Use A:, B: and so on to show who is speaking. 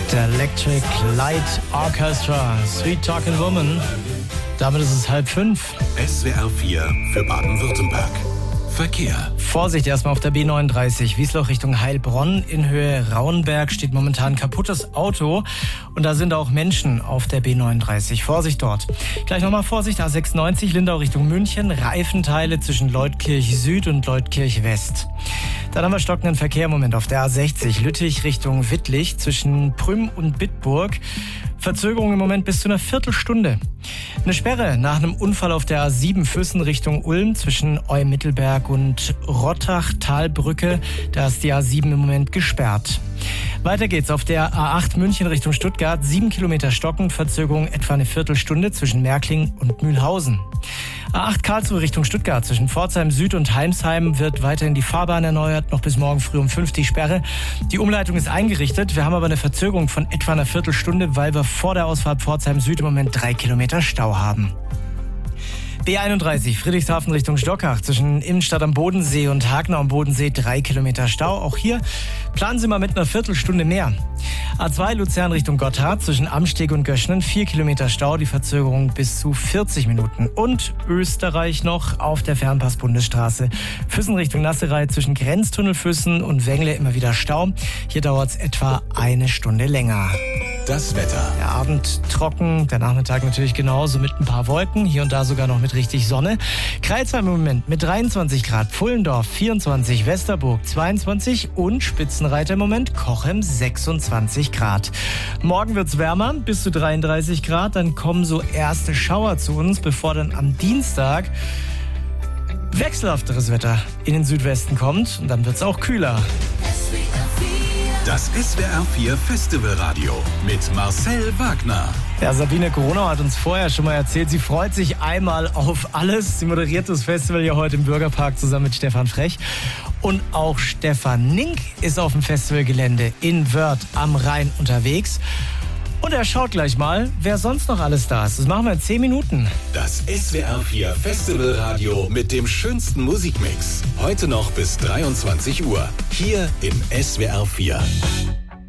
A: Der Electric Light Orchestra, Sweet Talking Woman. Damit ist es 4:30.
B: SWR 4 für Baden-Württemberg. Verkehr.
A: Vorsicht erstmal auf der B39, Wiesloch Richtung Heilbronn. In Höhe Rauenberg steht momentan ein kaputtes Auto. Und da sind auch Menschen auf der B39. Vorsicht dort. Gleich nochmal Vorsicht, A96, Lindau Richtung München. Reifenteile zwischen Leutkirch Süd und Leutkirch West. Dann haben wir stockenden Verkehr im Moment auf der A60, Lüttich Richtung Wittlich zwischen Prüm und Bitburg. Verzögerung im Moment bis zu einer Viertelstunde. Eine Sperre nach einem Unfall auf der A7 Füssen Richtung Ulm zwischen Eumittelberg und Rottach-Talbrücke. Da ist die A7 im Moment gesperrt. Weiter geht's auf der A8 München Richtung Stuttgart. 7 Kilometer stockend, Verzögerung etwa eine Viertelstunde zwischen Märkling und Mühlhausen. A8 Karlsruhe Richtung Stuttgart zwischen Pforzheim Süd und Heimsheim wird weiterhin die Fahrbahn erneuert. Noch bis morgen früh um 5 die Sperre. Die Umleitung ist eingerichtet. Wir haben aber eine Verzögerung von etwa einer Viertelstunde, weil wir vor der Ausfahrt Pforzheim Süd im Moment 3 Kilometer Stau haben. B31 Friedrichshafen Richtung Stockach zwischen Innenstadt am Bodensee und Hagenau am Bodensee 3 Kilometer Stau. Auch hier planen Sie mal mit einer Viertelstunde mehr. A2 Luzern Richtung Gotthard zwischen Amsteg und Göschnen 4 Kilometer Stau, die Verzögerung bis zu 40 Minuten. Und Österreich noch auf der Fernpass-Bundesstraße Füssen Richtung Nasserei zwischen Grenztunnel Füssen und Wengle immer wieder Stau. Hier dauert es etwa eine Stunde länger.
B: Das Wetter.
A: Der Abend trocken, der Nachmittag natürlich genauso mit ein paar Wolken, hier und da sogar noch mit richtig Sonne. Crailsheim im Moment mit 23 Grad, Pfullendorf 24, Westerburg 22 und Spitzenreiter im Moment Cochem 26 Grad. Morgen wird's wärmer, bis zu 33 Grad, dann kommen so erste Schauer zu uns, bevor dann am Dienstag wechselhafteres Wetter in den Südwesten kommt und dann wird's auch kühler.
B: Das SWR 4 Festivalradio mit Marcel Wagner.
A: Ja, Sabine Coronau hat uns vorher schon mal erzählt, sie freut sich einmal auf alles. Sie moderiert das Festival ja heute im Bürgerpark zusammen mit Stefan Frech. Und auch Stefan Nink ist auf dem Festivalgelände in Wörth am Rhein unterwegs. Und er schaut gleich mal, wer sonst noch alles da ist. Das machen wir in 10 Minuten.
B: Das SWR 4 Festivalradio mit dem schönsten Musikmix. Heute noch bis 23 Uhr. Hier im SWR 4.